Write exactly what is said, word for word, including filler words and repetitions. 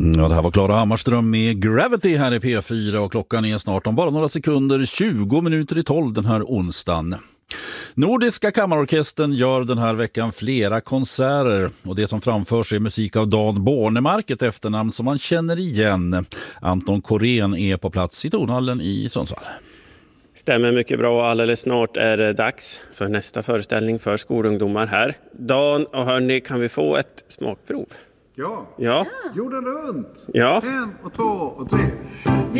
Ja, det här var Klara Hammarström med Gravity här i P fyra och klockan är snart om bara några sekunder tjugo minuter i tolv den här onsdagen. Nordiska kammarorkestern gör den här veckan flera konserter och det som framförs är musik av Dan Bornemark, ett efternamn som man känner igen. Anton Korén är på plats i Tonhallen i Sundsvall. Stämmer mycket bra och alldeles snart är det dags för nästa föreställning för skolungdomar här. Dan och hörni, kan vi få ett smakprov? Ja. Ja. Jorden runt. Ja. En och två och tre.